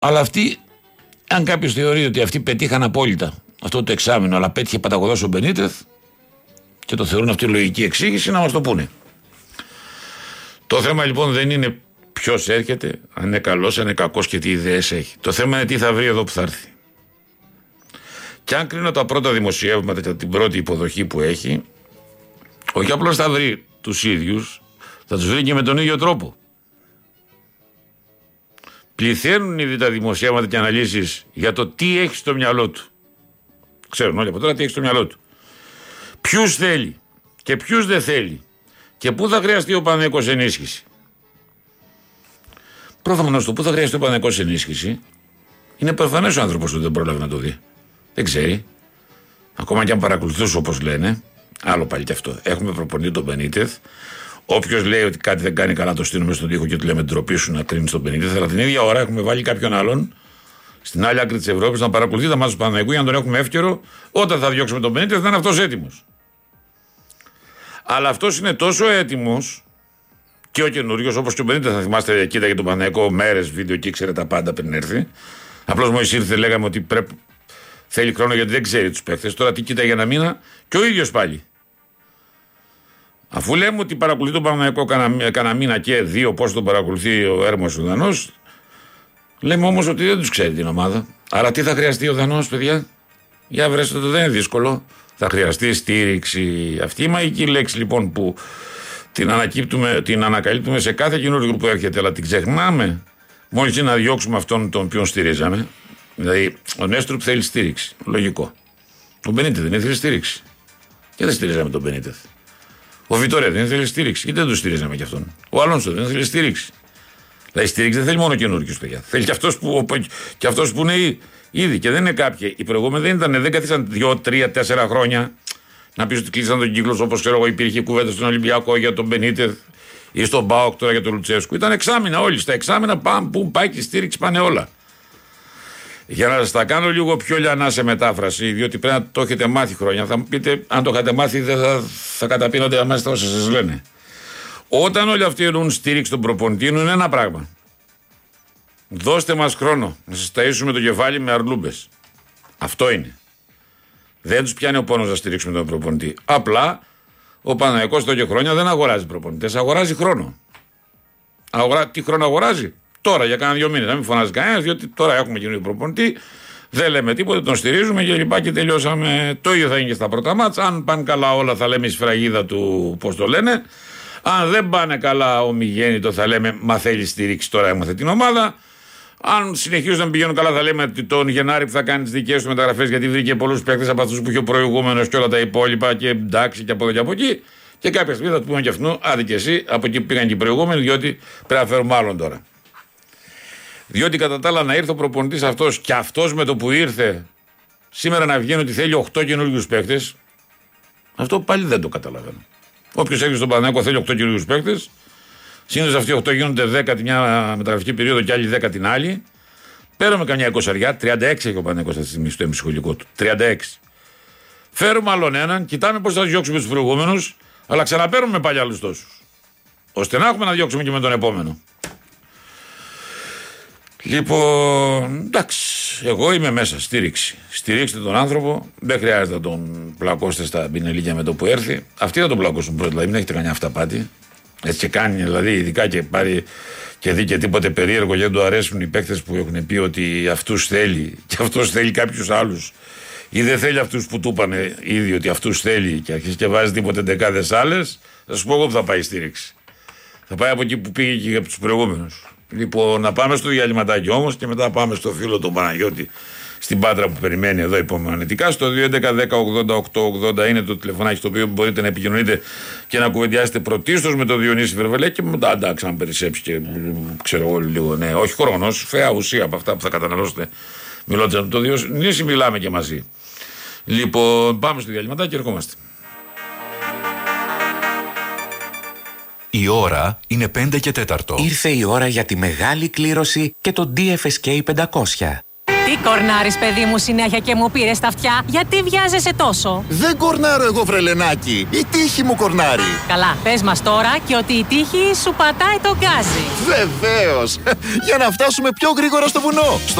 Αλλά αυτοί, αν κάποιος θεωρεί ότι αυτοί πετύχαν απόλυτα αυτό το εξάμηνο, αλλά πέτυχε παταγωδός ο Μπενίτεθ και το θεωρούν αυτή η λογική εξήγηση, να μας το πούνε. Το θέμα λοιπόν δεν είναι ποιος έρχεται, αν είναι καλός, αν είναι κακός και τι ιδέες έχει. Το θέμα είναι τι θα βρει εδώ που θα έρθει. Και αν κρίνω τα πρώτα δημοσιεύματα και την πρώτη υποδοχή που έχει, όχι απλώς θα βρει τους ίδιους, θα τους βρει και με τον ίδιο τρόπο. Πληθαίνουν ήδη τα δημοσιεύματα και αναλύσεις για το τι έχει στο μυαλό του. Ξέρουν όλοι από τώρα τι έχει στο μυαλό του. Ποιους θέλει και ποιους δεν θέλει και πού θα χρειαστεί ο Παναθηναϊκός ενίσχυση. Προφανώς το πού θα χρειαστεί ο Παναθηναϊκός ενίσχυση είναι προφανές ο άνθρωπος που δεν πρόλαβε να το δει. Δεν ξέρει. Ακόμα και αν παρακολουθούσε όπως λένε, άλλο πάλι και αυτό. Έχουμε προπονητή τον Μπενίτεθ. Όποιος λέει ότι κάτι δεν κάνει καλά, το στείλουμε στον τοίχο και του λέμε ντροπή σου να κρίνει τον Μπενίτεθ. Αλλά την ίδια ώρα έχουμε βάλει κάποιον άλλον στην άλλη άκρη της Ευρώπης να παρακολουθεί τα μάτια του Παναθηναϊκού για να τον έχουμε εύκαιρο όταν θα διώξουμε τον Μπενίτεθ, θα είναι αυτός έτοιμος. Αλλά αυτός είναι τόσο έτοιμος και ο καινούριος, όπως και ο Μπενίτεθ, θα θυμάστε, κοίταγε τον Παναθηναϊκό μέρες βίντεο και ήξερε τα πάντα πριν έρθει. Απλώς μόλις ήρθε, λέγαμε ότι θέλει χρόνο γιατί δεν ξέρει τους παίκτες. Τώρα τι κοίταγε ένα μήνα και ο ίδιος πάλι. Αφού λέμε ότι παρακολουθεί τον Παναθηναϊκό κανένα μήνα και δύο, πώς τον παρακολουθεί ο Έρμος ο Δανός, λέμε όμως ότι δεν τους ξέρει την ομάδα. Άρα τι θα χρειαστεί ο Δανός, παιδιά? Για βρέστε το, δεν είναι δύσκολο. Θα χρειαστεί στήριξη. Αυτή η μαγική λέξη λοιπόν που την ανακαλύπτουμε σε κάθε καινούργιο που έρχεται, αλλά την ξεχνάμε μόλις να διώξουμε αυτόν τον οποίον στηρίζαμε. Δηλαδή, ο Νέστρουπ θέλει στήριξη. Λογικό. Ο Μπενίτεθ δεν ήθελε στήριξη. Και δεν στηρίζαμε τον Μπενίτεθ. Ο Βιτορέ δεν ήθελε στήριξη. Και δεν τον στηρίζαμε κι αυτόν. Ο Αλόνσο δεν ήθελε στήριξη. Δηλαδή, στήριξη δεν θέλει μόνο καινούργιους παιδιά. Θέλει και αυτός που είναι ήδη. Και δεν είναι κάποιοι. Οι προηγούμενοι δεν καθίσαν 2, 3, 4 χρόνια να πει ότι κλείσαν τον κύκλο, όπως ξέρω εγώ, υπήρχε κουβέντα στον Ολυμπιακό για τον Μπενίτεθ ή στον Μπάοκ τώρα για τον Λουτσέσκου. Ήταν εξάμηνα όλοι. Στα εξάμηνα που πάει και η στήριξη πάνε όλα. Για να σας τα κάνω λίγο πιο λιανά σε μετάφραση, διότι πρέπει να το έχετε μάθει χρόνια. Θα μου πείτε, αν το είχατε μάθει, δεν θα καταπίνονται αμέσως όσα σας λένε. Όταν όλοι αυτοί εννοούν στήριξη των προπονητή, είναι ένα πράγμα. Δώστε μας χρόνο να σας ταΐσουμε το κεφάλι με αρλούμπες. Αυτό είναι. Δεν τους πιάνει ο πόνος να στηρίξουμε τον προπονητή. Απλά ο Παναθηναϊκός εδώ και χρόνια δεν αγοράζει προπονητές, αγοράζει χρόνο. Τι χρόνο αγοράζει? Τώρα για κάνα 2 μήνες. Να μην φωνάζει κανένας, διότι τώρα έχουμε καινούριο προπονητή. Δεν λέμε τίποτα, τον στηρίζουμε και λοιπά και τελειώσαμε. Το ίδιο θα γίνει και στα πρώτα μάτσα. Αν πάνε καλά όλα, θα λέμε η σφραγίδα του, πώς το λένε. Αν δεν πάνε καλά ομιγέννητο, θα λέμε μα θέλει στήριξη, τώρα έμαθε την ομάδα. Αν συνεχίζουν να πηγαίνουν καλά, θα λέμε ότι τον Γενάρη που θα κάνει τις δικές του μεταγραφές, γιατί βρήκε πολλούς παίκτες από αυτούς που είχε ο προηγούμενος και όλα τα υπόλοιπα και εντάξει και από εδώ και από εκεί. Και κάποια στιγμή θα του πούμε και αυτού, άντε και εσύ, από εκεί πήγαν και οι προηγούμενοι, διότι πρέπει να φέρουμε άλλον τώρα. Διότι κατά τα άλλα να ήρθε ο προπονητής αυτός και αυτός με το που ήρθε σήμερα να βγαίνει ότι θέλει 8 καινούργιους παίκτες, αυτό πάλι δεν το καταλαβαίνω. Όποιος έρχεται στον Παναθηναϊκό θέλει 8 καινούργιους παίκτες. Συνήθως αυτοί οι 8 γίνονται 10 τη μια μεταγραφική περίοδο και άλλοι 10 την άλλη. Παίρνουμε καμιά 20, 36 έχει ο Παναθηναϊκός αυτή τη στιγμή στο εμισχολικό του. 36. Φέρουμε άλλον έναν, κοιτάμε πώς θα διώξουμε τους προηγούμενους, αλλά ξαναπαίρνουμε πάλι άλλους τόσους. Ώστε να έχουμε να διώξουμε και με τον επόμενο. Λοιπόν, εντάξει, εγώ είμαι μέσα, στήριξη. Στηρίξτε τον άνθρωπο, δεν χρειάζεται να τον πλακώσετε στα πινελίκια με το που έρθει. Αυτοί θα τον πλακώσουν πρώτα, δηλαδή μην έχετε κανένα αυταπάτη. Έτσι και κάνει, δηλαδή, ειδικά και πάρει και δει και τίποτε περίεργο, γιατί του αρέσουν οι παίκτες που έχουν πει ότι αυτούς θέλει και αυτός θέλει κάποιους άλλους. Ή δεν θέλει αυτούς που του είπανε ήδη ότι αυτούς θέλει και αρχίζει και βάζει τίποτε δεκάδες άλλες. Θα σου πω εγώ που θα πάει η στήριξη. Θα πάει από εκεί που πήγε και από τους προηγούμενους. Λοιπόν, να πάμε στο διαλυματάκι όμως και μετά πάμε στο φίλο τον Παναγιώτη στην Πάτρα που περιμένει εδώ υπομονετικά. Στο 211-10-80-8-80 είναι το τηλεφωνάκι στο οποίο μπορείτε να επικοινωνείτε και να κουβεντιάσετε πρωτίστως με τον Διονύση Βερβελέ και μετά εντάξει, αν περισσέψει και ξέρω εγώ λίγο. Ναι, όχι χρόνος, φαία ουσία από αυτά που θα καταναλώσετε μιλώντας με τον Διονύση, μιλάμε και μαζί. Λοιπόν, πάμε στο διαλυματάκι και ερχόμαστε. Η ώρα είναι 5 και 4. Ήρθε η ώρα για τη μεγάλη κλήρωση και το DFSK 500. Τι κορνάρεις, παιδί μου, συνέχεια και μου πήρες τα αυτιά? Γιατί βιάζεσαι τόσο? Δεν κορνάρω εγώ, βρελενάκι. Η τύχη μου κορνάρει. Καλά, πες μας τώρα και ότι η τύχη σου πατάει τον γκάζι. Βεβαίως. Για να φτάσουμε πιο γρήγορα στο βουνό.